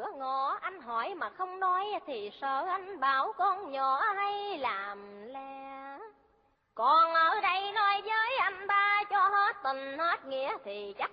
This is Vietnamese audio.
cửa ngõ, anh hỏi mà không nói thì sợ anh bảo con nhỏ hay làm lẽ. Còn ở đây nói với anh ba cho hết tình hết nghĩa thì chắc